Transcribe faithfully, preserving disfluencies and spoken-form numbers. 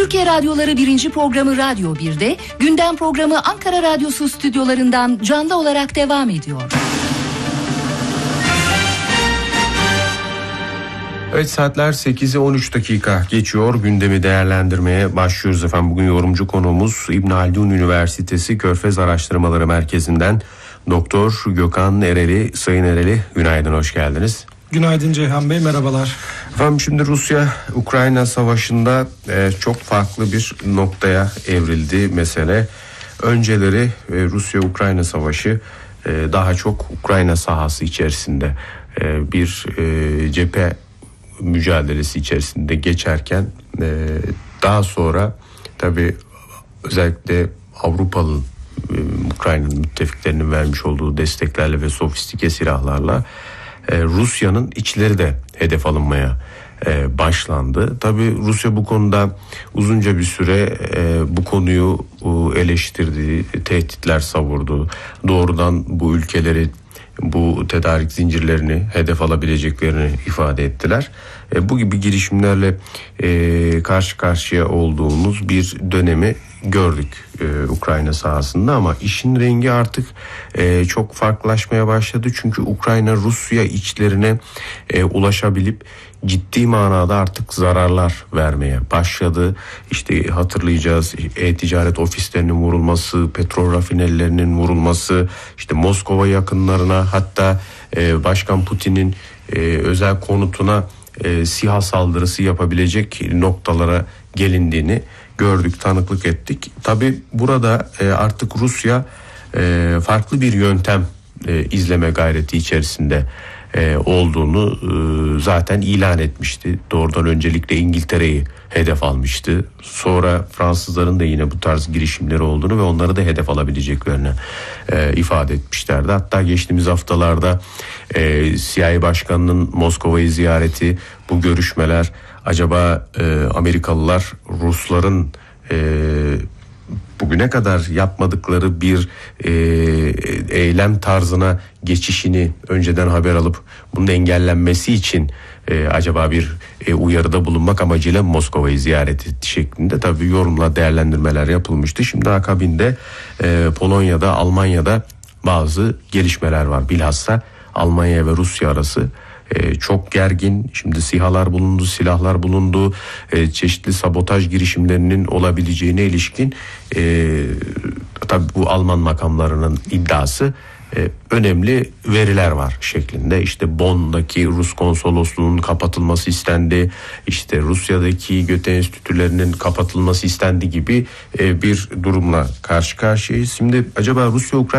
Türkiye Radyoları birinci programı Radyo bir'de, gündem programı Ankara Radyosu stüdyolarından canlı olarak devam ediyor. Evet, saatler sekize on üç dakika geçiyor. Gündemi değerlendirmeye başlıyoruz efendim. Bugün yorumcu konuğumuz İbn Haldun Üniversitesi Körfez Araştırmaları Merkezi'nden Doktor Gökhan Ereli. Sayın Ereli, günaydın, hoş geldiniz. Günaydın Ceyhan Bey, merhabalar. Efendim, şimdi Rusya-Ukrayna savaşında e, çok farklı bir noktaya evrildi mesele. Önceleri e, Rusya-Ukrayna savaşı e, daha çok Ukrayna sahası içerisinde e, bir e, cephe mücadelesi içerisinde geçerken e, daha sonra tabii özellikle Avrupalı e, Ukrayna'nın müttefiklerinin vermiş olduğu desteklerle ve sofistike silahlarla e, Rusya'nın içleri de hedef alınmaya e, başlandı. Tabii Rusya bu konuda uzunca bir süre e, bu konuyu e, eleştirdi, tehditler savurdu. Doğrudan bu ülkeleri, bu tedarik zincirlerini hedef alabileceklerini ifade ettiler. E, bu gibi girişimlerle e, karşı karşıya olduğumuz bir dönemi gördük e, Ukrayna sahasında, ama işin rengi artık e, çok farklılaşmaya başladı. Çünkü Ukrayna Rusya içlerine e, ulaşabilip ciddi manada artık zararlar vermeye başladı. İşte hatırlayacağız, e-ticaret ofislerinin vurulması, petrol rafinerilerinin vurulması, işte Moskova yakınlarına, hatta e, Başkan Putin'in e, özel konutuna e, SİHA saldırısı yapabilecek noktalara gelindiğini gördük, tanıklık ettik. Tabii burada e, artık Rusya e, farklı bir yöntem e, izleme gayreti içerisinde e, olduğunu e, zaten ilan etmişti. Doğrudan öncelikle İngiltere'yi hedef almıştı. Sonra Fransızların da yine bu tarz girişimleri olduğunu ve onları da hedef alabileceklerini e, ifade etmişlerdi. Hatta geçtiğimiz haftalarda e, C I A Başkanı'nın Moskova'yı ziyareti, bu görüşmeler, acaba e, Amerikalılar Rusların e, bugüne kadar yapmadıkları bir e, eylem tarzına geçişini önceden haber alıp bunun engellenmesi için e, acaba bir e, uyarıda bulunmak amacıyla Moskova'yı ziyaret etti şeklinde tabii yorumla değerlendirmeler yapılmıştı. Şimdi akabinde e, Polonya'da, Almanya'da bazı gelişmeler var. Bilhassa Almanya ve Rusya arası Ee, çok gergin. Şimdi SİHA'lar bulundu, silahlar bulundu, ee, çeşitli sabotaj girişimlerinin olabileceğine ilişkin e, tabii bu Alman makamlarının iddiası, e, önemli veriler var şeklinde. İşte Bonn'daki Rus konsolosluğunun kapatılması istendi, işte Rusya'daki Göte enstitülerinin kapatılması istendi gibi e, bir durumla karşı karşıyayız. Şimdi acaba Rusya-Ukrayna